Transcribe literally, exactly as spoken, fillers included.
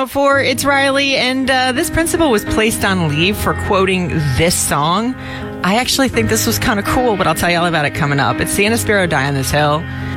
oh four, it's Riley, and uh, this principal was placed on leave for quoting this song. I actually think this was kind of cool, but I'll tell you all about it coming up. It's Santa Sparrow Die on This Hill.